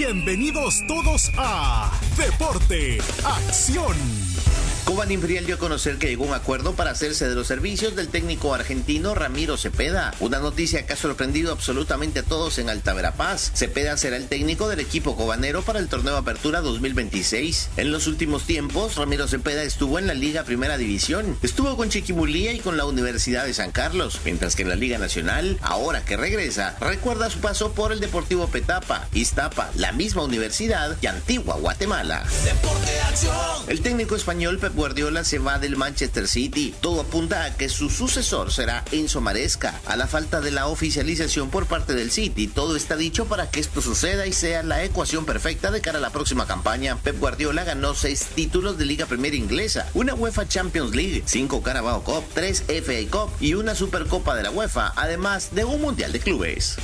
Bienvenidos todos a Deporte, Acción. Cobán Imperial dio a conocer que llegó a un acuerdo para hacerse de los servicios del técnico argentino Ramiro Cepeda. Una noticia que ha sorprendido absolutamente a todos en Alta Verapaz. Cepeda será el técnico del equipo cobanero para el torneo Apertura 2026. En los últimos tiempos, Ramiro Cepeda estuvo en la Liga Primera División. Estuvo con Chiquimulía y con la Universidad de San Carlos, mientras que en la Liga Nacional, ahora que regresa, recuerda su paso por el Deportivo Petapa, Iztapa, la misma universidad y Antigua Guatemala. Deporte, acción. El técnico español Pep Guardiola se va del Manchester City. Todo apunta a que su sucesor será Enzo Maresca. A la falta de la oficialización por parte del City, todo está dicho para que esto suceda y sea la ecuación perfecta de cara a la próxima campaña. Pep Guardiola ganó 6 títulos de Liga Premier Inglesa, una UEFA Champions League, 5 Carabao Cup, 3 FA Cup y una Supercopa de la UEFA, además de un Mundial de Clubes.